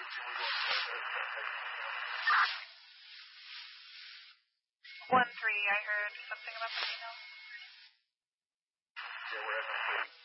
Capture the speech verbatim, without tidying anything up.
One three, I heard something about the email. Yeah, we're at